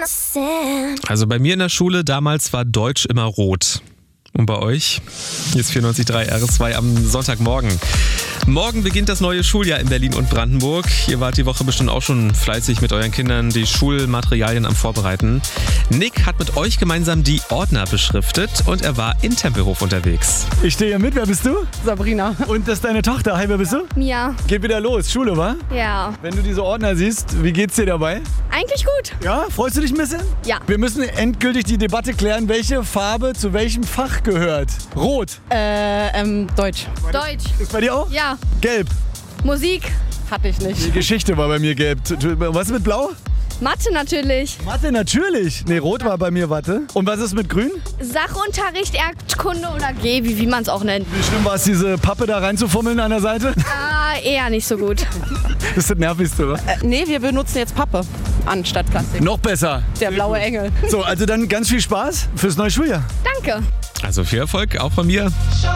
Also bei mir in der Schule damals war Deutsch immer rot. Und bei euch? Hier ist 94.3 RS2 am Sonntagmorgen. Morgen beginnt das neue Schuljahr in Berlin und Brandenburg. Ihr wart die Woche bestimmt auch schon fleißig mit euren Kindern die Schulmaterialien am Vorbereiten. Nick hat mit euch gemeinsam die Ordner beschriftet und er war in Tempelhof unterwegs. Ich stehe hier mit. Wer bist du? Sabrina. Und das ist deine Tochter. Hi, wer bist du? Mia. Geht wieder los. Schule, wa? Ja. Wenn du diese Ordner siehst, wie geht's dir dabei? Eigentlich gut. Ja, freust du dich ein bisschen? Ja. Wir müssen endgültig die Debatte klären, welche Farbe zu welchem Fach gehört. Rot. Deutsch. Deutsch. Ist bei dir auch? Ja. Gelb. Musik. Hatte ich Die nicht. Geschichte war bei mir gelb. Was ist mit Blau? Mathe natürlich. Mathe natürlich. Nee, Rot war bei mir Mathe. Und was ist mit Grün? Sachunterricht, Erdkunde oder G, wie man es auch nennt. Wie schlimm war es, diese Pappe da reinzufummeln an der Seite? Eher nicht so gut. Das ist das Nervigste, oder? Nee, wir benutzen jetzt Pappe anstatt Plastik. Noch besser. Der blaue Engel. So, also dann ganz viel Spaß fürs neue Schuljahr. Danke. Also viel Erfolg auch von mir.